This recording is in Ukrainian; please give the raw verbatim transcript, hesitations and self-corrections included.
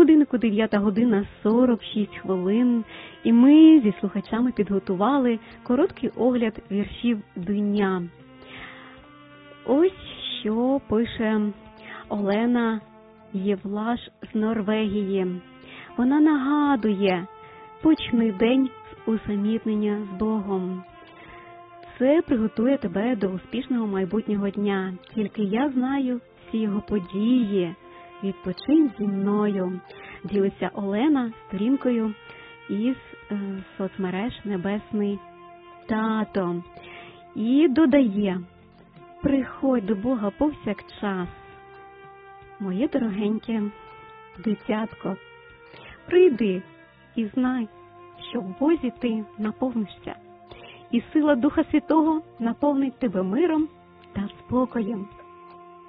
годиннику дев'ята година сорок шість хвилин, і ми зі слухачами підготували короткий огляд віршів дня. Ось що пише Олена Євлаш з Норвегії. Вона нагадує: почни день з усамітнення з Богом. Це приготує тебе до успішного майбутнього дня. Тільки я знаю всі його події. Відпочинь зі мною. Ділиться Олена сторінкою із е, соцмереж Небесний Тато. І додає: приходь до Бога повсякчас. Моє дорогеньке дитятко, прийди і знай, що в Бозі ти наповнишся. І сила Духа Святого наповнить тебе миром та спокоєм.